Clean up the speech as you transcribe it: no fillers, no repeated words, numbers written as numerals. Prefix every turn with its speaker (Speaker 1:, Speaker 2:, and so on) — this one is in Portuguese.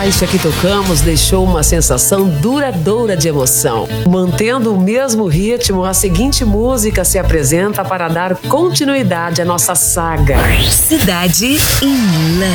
Speaker 1: faixa que tocamos deixou uma sensação duradoura de emoção. Mantendo o mesmo ritmo, a seguinte música se apresenta para dar continuidade à nossa saga.
Speaker 2: Cidade em Lã.